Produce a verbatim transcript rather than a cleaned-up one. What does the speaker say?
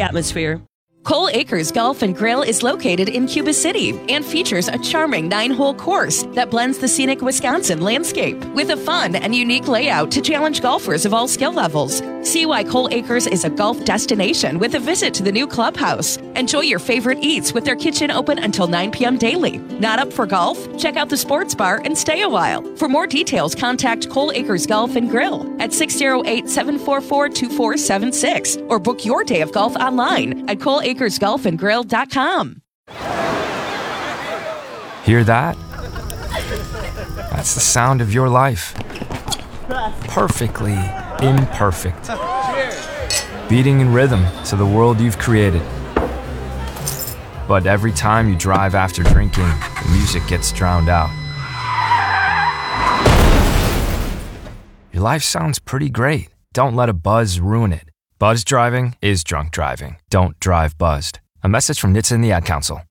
atmosphere. Cole Acres Golf and Grill is located in Cuba City and features a charming nine-hole course that blends the scenic Wisconsin landscape with a fun and unique layout to challenge golfers of all skill levels. See why Cole Acres is a golf destination with a visit to the new clubhouse. Enjoy your favorite eats with their kitchen open until nine p.m. daily. Not up for golf? Check out the sports bar and stay a while. For more details, contact Cole Acres Golf and Grill at six oh eight, seven four four, two four seven six or book your day of golf online at cole acres golf and grill dot com. Hear that? That's the sound of your life. Perfectly imperfect. Beating in rhythm to the world you've created. But every time you drive after drinking, the music gets drowned out. Your life sounds pretty great. Don't let a buzz ruin it. Buzz driving is drunk driving. Don't drive buzzed. A message from N H T S A and the Ad Council.